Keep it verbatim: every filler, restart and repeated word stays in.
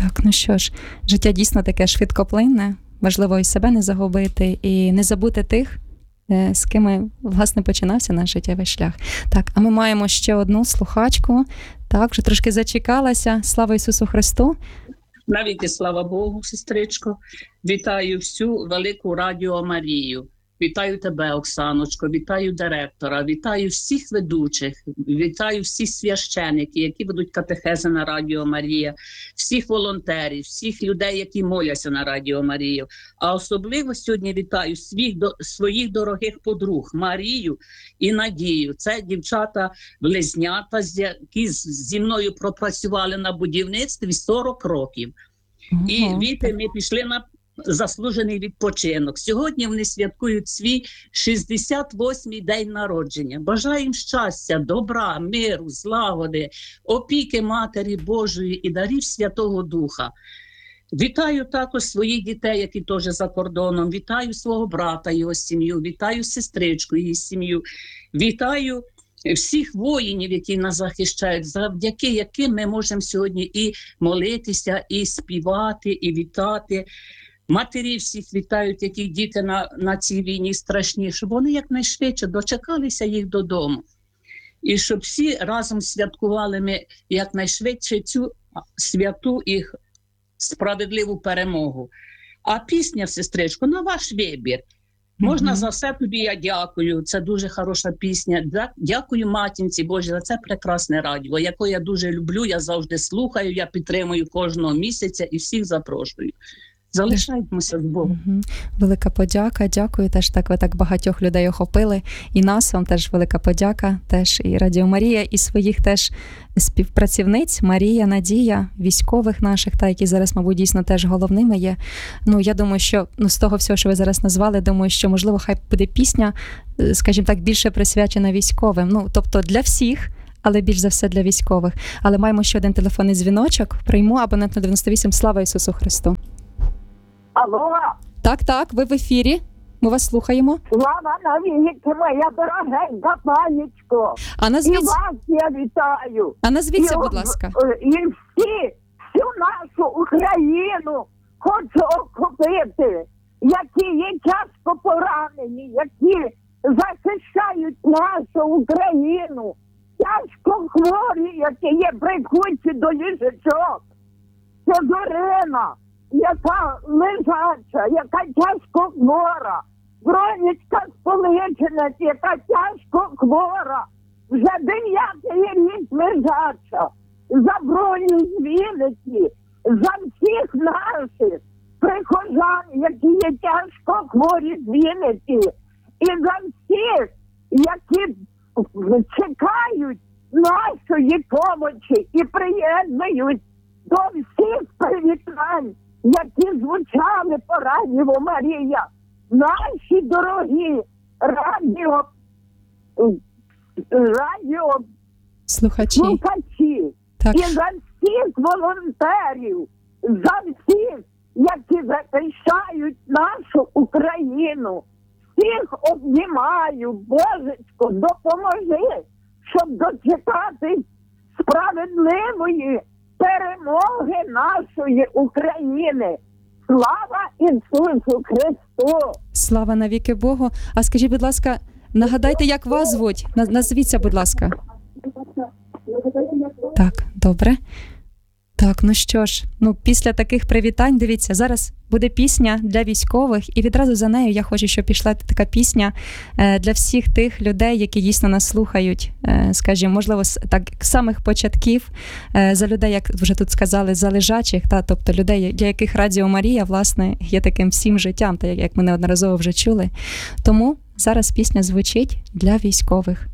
Так, ну що ж, життя дійсно таке швидкоплинне, важливо і себе не загубити, і не забути тих, з ким, власне, починався наш життєвий шлях. Так, а ми маємо ще одну слухачку. Так, вже трошки зачекалася. Слава Ісусу Христу! Навіки слава Богу, сестричко. Вітаю всю велику Радіо Марію. Вітаю тебе, Оксаночко, вітаю директора, вітаю всіх ведучих, вітаю всіх священиків, які ведуть катехези на Радіо Марія, всіх волонтерів, всіх людей, які моляться на Радіо Марію. А особливо сьогодні вітаю своїх, своїх дорогих подруг Марію і Надію. Це дівчата-близнята, які зі мною пропрацювали на будівництві сорок років. Угу. І віти ми пішли на заслужений відпочинок. Сьогодні вони святкують свій шістдесят восьмий день народження. Бажаю їм щастя, добра, миру, злагоди, опіки Матері Божої і дарів Святого Духа. Вітаю також своїх дітей, які теж за кордоном. Вітаю свого брата, його сім'ю. Вітаю сестричку, її сім'ю. Вітаю всіх воїнів, які нас захищають, завдяки яким ми можемо сьогодні і молитися, і співати, і вітати. Матері всіх вітають, які діти на, на цій війні страшні, щоб вони якнайшвидше дочекалися їх додому. І щоб всі разом святкували ми якнайшвидше цю святу і справедливу перемогу. А пісня, сестричко, на ваш вибір. Можна mm-hmm. за все тобі я дякую, це дуже хороша пісня. Дякую Матінці Божій за це прекрасне радіо, яке я дуже люблю, я завжди слухаю, я підтримую кожного місяця і всіх запрошую. Залишайтеся з Богом. Угу. Велика подяка, дякую. Теж так ви так багатьох людей охопили. І нас вам теж велика подяка. Теж і Радіо Марія, і своїх теж співпрацівниць Марія, Надія, військових наших, та які зараз, мабуть, дійсно теж головними є. Ну, я думаю, що ну, з того всього, що ви зараз назвали, думаю, що, можливо, хай буде пісня, скажімо так, більше присвячена військовим. Ну, тобто для всіх, але більш за все для військових. Але маємо ще один телефонний дзвіночок. Прийму абонент на дев'яносто вісім. Слава Ісусу Христу! Алло. Так, так, ви в ефірі. Ми вас слухаємо. Слава навіки, моя дорогенька панічко. А назвіть... І вас я вітаю. А назвіться, і, будь ласка. І всі, всю нашу Україну хочу охопити, які є тяжко поранені, які захищають нашу Україну. Тяжко хворі, які є прикуті до ліжечок. Це Зорина, яка лежача, яка тяжко хвора. Бронечка Споличинець, яка тяжко хвора. Вже дев'ятий рік лежача. За Броню з Вінниці, за всіх наших прихожан, які є тяжко хворі з Вінниці. І за всіх, які чекають нашої помочі і приєднують до всіх привітань, які звучали по Радіо Марія. Наші дорогі радіо, радіо слухачі, слухачі. Так. І за всіх волонтерів, за всіх, які захищають нашу Україну. Всіх обнімаю, Божечко, допоможи, щоб дочекатись справедливої перемоги нашої України. Слава Ісусу Христу! Слава навіки Богу! А скажіть, будь ласка, нагадайте, як вас звуть? Назвіться, будь ласка. Так, добре. Так, ну що ж, ну після таких привітань, дивіться, зараз буде пісня для військових, і відразу за нею я хочу, щоб пішла така пісня для всіх тих людей, які дійсно нас слухають, скажімо, можливо, з так самих початків, за людей, як вже тут сказали, за лежачих, та, тобто людей, для яких Радіо Марія, власне, є таким всім життям, та як ми неодноразово вже чули. Тому зараз пісня звучить для військових.